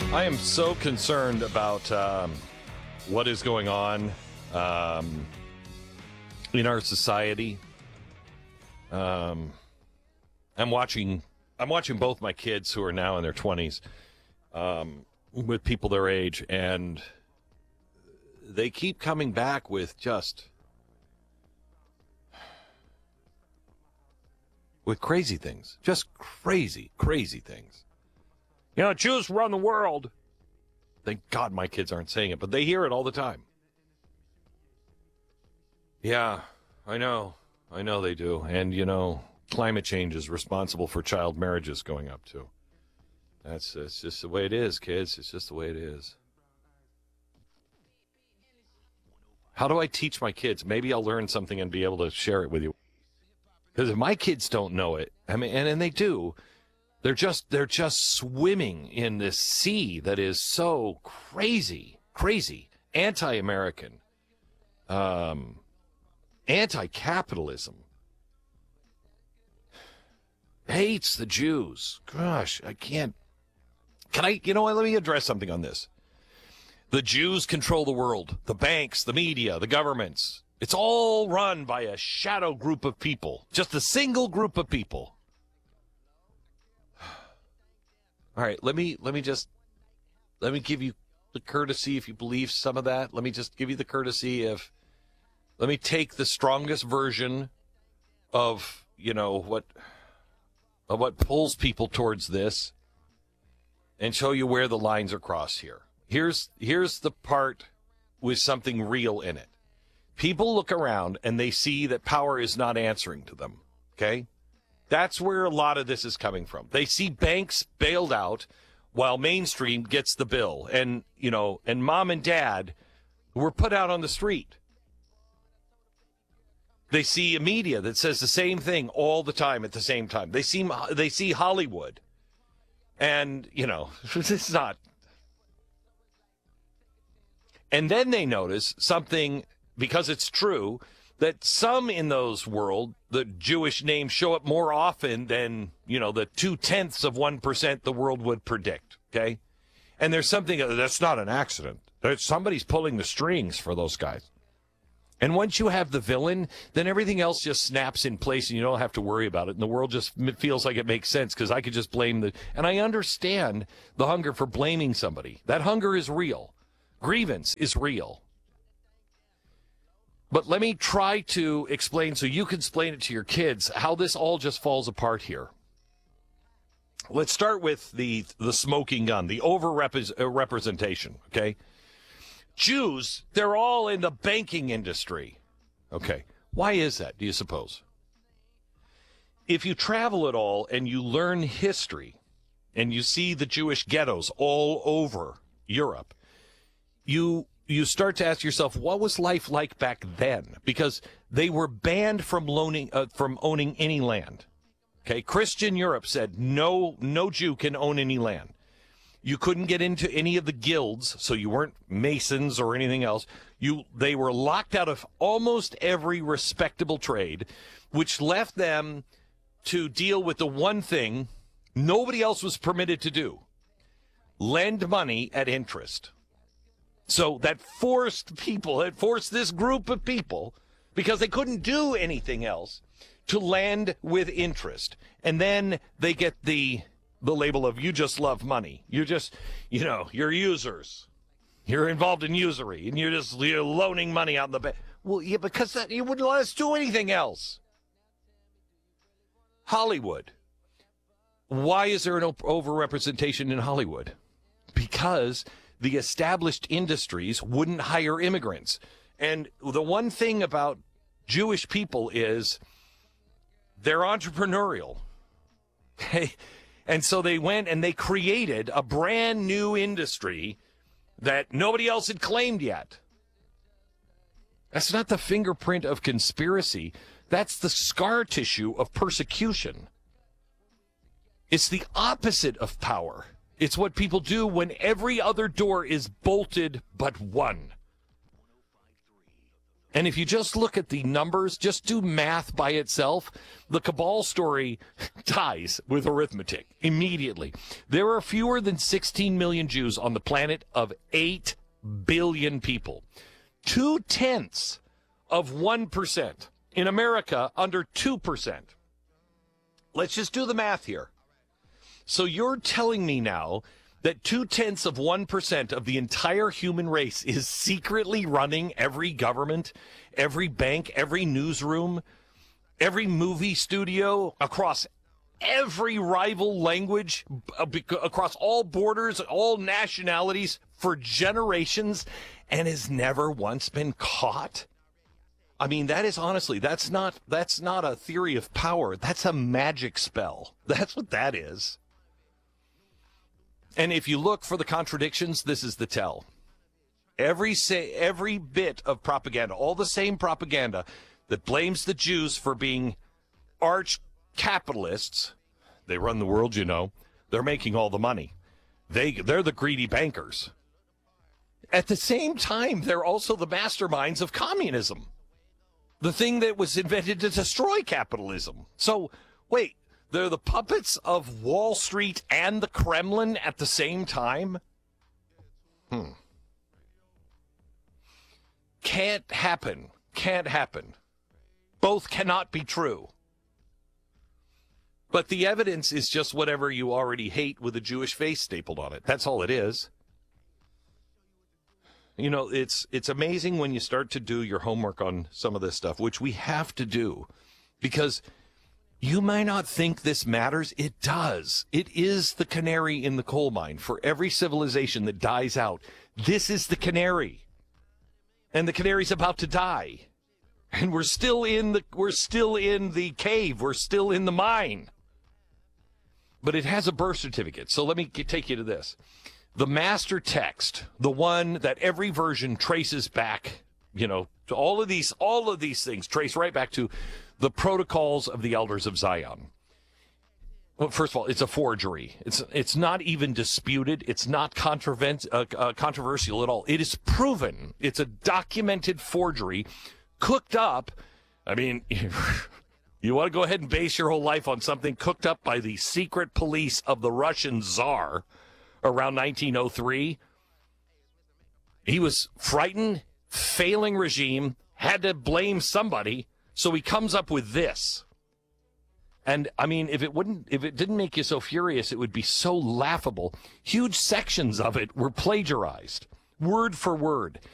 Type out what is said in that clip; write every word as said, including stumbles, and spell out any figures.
I am so concerned about um, what is going on um, in our society. Um, I'm watching. I'm watching both my kids, who are now in their twenties, um, with people their age, and they keep coming back with just with crazy things, just crazy, crazy things. You know, Jews run the world. Thank God my kids aren't saying it, but they hear it all the time. Yeah, I know. I know they do. And, you know, climate change is responsible for child marriages going up, too. That's, that's just the way it is, kids. It's just the way it is. How do I teach my kids? Maybe I'll learn something and be able to share it with you. Because if my kids don't know it, I mean, and, and they do, They're just they're just swimming in this sea that is so crazy, crazy, anti-American, um, anti-capitalism, hates the Jews. Gosh, I can't. Can I? You know what? Let me address something on this. The Jews control the world, the banks, the media, the governments. It's all run by a shadow group of people, just a single group of people. All right, let me let me just let me give you the courtesy, if you believe some of that. Let me just give you the courtesy of let me take the strongest version of, you know, what of what pulls people towards this and show you where the lines are crossed here. Here's here's the part with something real in it. People look around and they see that power is not answering to them, okay? That's where a lot of this is coming from. They see banks bailed out while mainstream gets the bill. And, you know, and mom and dad were put out on the street. They see a media that says the same thing all the time at the same time. They see, they see Hollywood. And, you know, it's not. And then they notice something, because it's true, that some in those world, the Jewish names show up more often than, you know, the two-tenths of one percent the world would predict, okay? And there's something, that's not an accident. There's, somebody's pulling the strings for those guys. And once you have the villain, then everything else just snaps in place and you don't have to worry about it. And the world just feels like it makes sense because I could just blame the... And I understand the hunger for blaming somebody. That hunger is real. Grievance is real. But let me try to explain, so you can explain it to your kids, how this all just falls apart here. Let's start with the the smoking gun, the over-representation, okay? Jews, they're all in the banking industry. Okay, why is that, do you suppose? If you travel at all and you learn history and you see the Jewish ghettos all over Europe, you... you start to ask yourself, what was life like back then? Because they were banned from loaning, uh, from owning any land. Okay, Christian Europe said no, no Jew can own any land. You couldn't get into any of the guilds, so you weren't Masons or anything else. You, they were locked out of almost every respectable trade, which left them to deal with the one thing nobody else was permitted to do: lend money at interest. So that forced people, it forced this group of people, because they couldn't do anything else, to lend with interest. And then they get the the label of, you just love money. You just, you know, you're users. You're involved in usury, and you're just you're loaning money out the bank. Well, yeah, because that, you wouldn't let us do anything else. Hollywood. Why is there an overrepresentation in Hollywood? Because the established industries wouldn't hire immigrants. And the one thing about Jewish people is they're entrepreneurial. Okay? And so they went and they created a brand new industry that nobody else had claimed yet. That's not the fingerprint of conspiracy. That's the scar tissue of persecution. It's the opposite of power. It's what people do when every other door is bolted but one. And if you just look at the numbers, just do math by itself, the cabal story dies with arithmetic immediately. There are fewer than sixteen million Jews on the planet of eight billion people. Two-tenths of one percent. In America, under two percent. Let's just do the math here. So you're telling me now that two-tenths of one percent of the entire human race is secretly running every government, every bank, every newsroom, every movie studio, across every rival language, across all borders, all nationalities for generations, and has never once been caught? I mean, that is honestly, that's not, that's not a theory of power. That's a magic spell. That's what that is. And if you look for the contradictions, this is the tell. Every say, every bit of propaganda, all the same propaganda that blames the Jews for being arch capitalists, they run the world, you know, they're making all the money. They, they're the greedy bankers. At the same time, they're also the masterminds of communism, the thing that was invented to destroy capitalism. So, wait. They're the puppets of Wall Street and the Kremlin at the same time? Hmm. Can't happen. Can't happen. Both cannot be true. But the evidence is just whatever you already hate with a Jewish face stapled on it. That's all it is. You know, it's it's amazing when you start to do your homework on some of this stuff, which we have to do, because you might not think this matters. It does. It is the canary in the coal mine. For every civilization that dies out, this is the canary. And the canary's about to die. And we're still in the we're still in the cave. We're still in the mine. But it has a birth certificate. So let me take you to this. The master text, the one that every version traces back, you know, to all of these all of these things trace right back to the Protocols of the Elders of Zion. Well, first of all, it's a forgery. It's it's not even disputed. It's not controven- uh, uh, controversial at all. It is proven. It's a documented forgery, cooked up. I mean, you want to go ahead and base your whole life on something cooked up by the secret police of the Russian Tsar around nineteen oh three? He was frightened, failing regime, had to blame somebody. So he comes up with this. And I mean, if it wouldn't, if it didn't make you so furious, it would be so laughable. Huge sections of it were plagiarized, word for word.